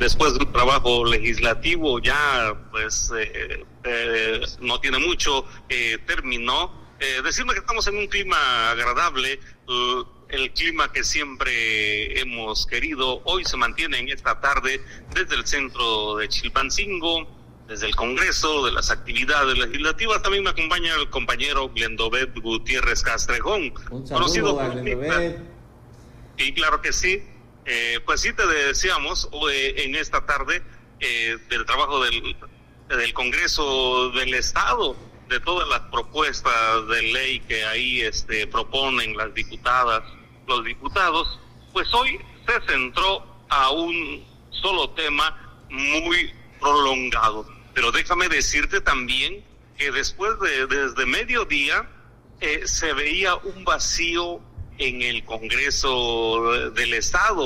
después de un trabajo legislativo ya pues no tiene mucho, terminó. Decirme que estamos en un clima agradable, el clima que siempre hemos querido. Hoy se mantiene en esta tarde desde el centro de Chilpancingo, desde el Congreso, de las actividades legislativas. También me acompaña el compañero Glendobet Gutiérrez Castrejón. Un saludo a Glendobet. Y claro que sí. Pues sí, te decíamos en esta tarde del trabajo del Congreso del Estado, de todas las propuestas de ley que ahí proponen las diputadas, los diputados. Pues hoy se centró a un solo tema muy prolongado. Pero déjame decirte también que desde mediodía se veía un vacío en el Congreso del Estado,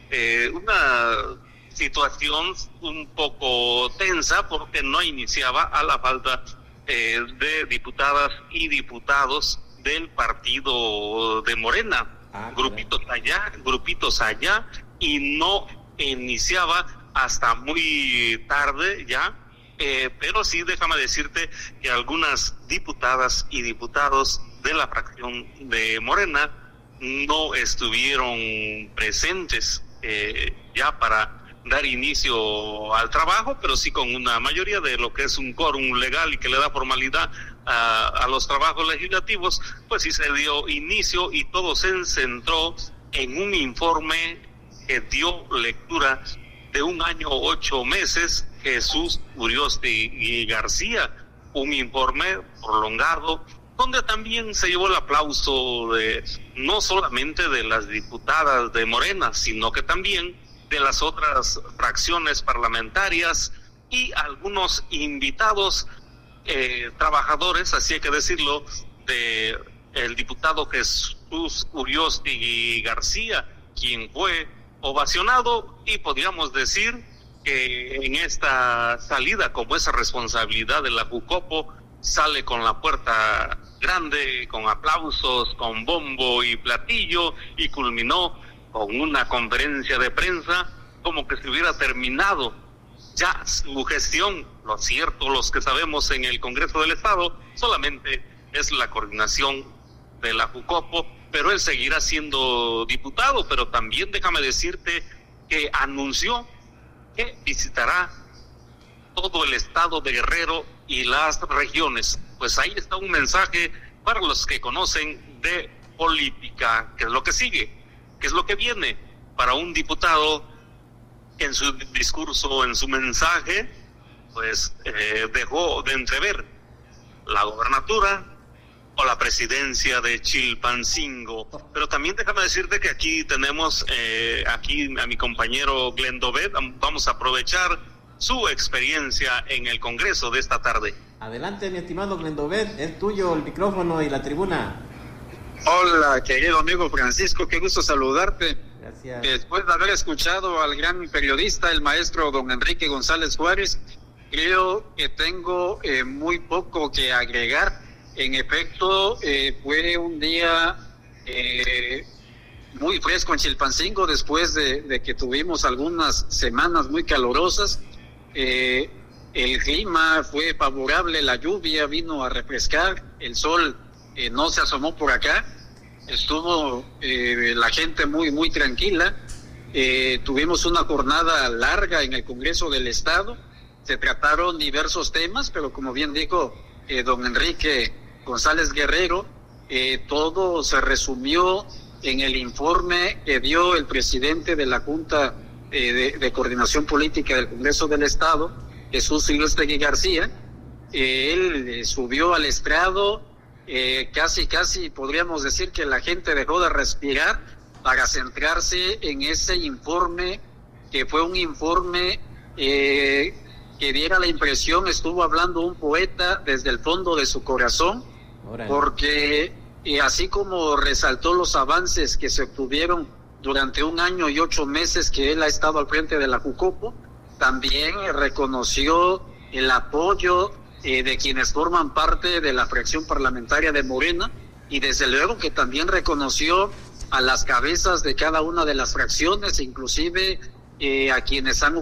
una situación un poco tensa porque no iniciaba a la falta de diputadas y diputados del partido de Morena, grupitos allá, y no iniciaba hasta muy tarde ya, pero sí déjame decirte que algunas diputadas y diputados de la fracción de Morena no estuvieron presentes ya para dar inicio al trabajo, pero sí con una mayoría de lo que es un quórum legal y que le da formalidad a los trabajos legislativos. Pues sí se dio inicio y todo se centró en un informe que dio lectura de 1 año 8 meses, Jesús Urioste García, un informe prolongado donde también se llevó el aplauso no solamente de las diputadas de Morena, sino que también de las otras fracciones parlamentarias y algunos invitados trabajadores, así hay que decirlo, de el diputado Jesús Urioste García, quien fue ovacionado, y podríamos decir que en esta salida, como esa responsabilidad de la Jucopo, sale con la puerta grande, con aplausos, con bombo y platillo, y culminó con una conferencia de prensa como que se hubiera terminado ya su gestión. Lo cierto, los que sabemos en el Congreso del Estado, solamente es la coordinación de la Jucopo, pero él seguirá siendo diputado. Pero también déjame decirte que anunció que visitará todo el estado de Guerrero y las regiones. Pues ahí está un mensaje para los que conocen de política. ¿Qué es lo que sigue? ¿Qué es lo que viene para un diputado que en su discurso, en su mensaje, pues dejó de entrever la gobernatura o la presidencia de Chilpancingo? Pero también déjame decirte que aquí tenemos aquí a mi compañero Glendobet. Vamos a aprovechar su experiencia en el Congreso de esta tarde. Adelante, mi estimado Glendobet, es tuyo el micrófono y la tribuna. Hola, querido amigo Francisco, qué gusto saludarte. Gracias. Después de haber escuchado al gran periodista, el maestro don Enrique González Juárez, creo que tengo muy poco que agregar. En efecto, fue un día muy fresco en Chilpancingo después de que tuvimos algunas semanas muy calurosas. El clima fue favorable, la lluvia vino a refrescar, el sol no se asomó por acá, estuvo la gente muy tranquila. Tuvimos una jornada larga en el Congreso del Estado, se trataron diversos temas, pero como bien dijo don Enrique González Guerrero, todo se resumió en el informe que dio el presidente de la Junta de Coordinación Política del Congreso del Estado, Jesús Urioste García. Él subió al estrado, casi podríamos decir que la gente dejó de respirar para centrarse en ese informe, que fue un informe que diera la impresión, estuvo hablando un poeta desde el fondo de su corazón. Órale. Porque así como resaltó los avances que se obtuvieron durante 1 año y 8 meses que él ha estado al frente de la Jucopo, también reconoció el apoyo de quienes forman parte de la fracción parlamentaria de Morena, y desde luego que también reconoció a las cabezas de cada una de las fracciones, inclusive a quienes han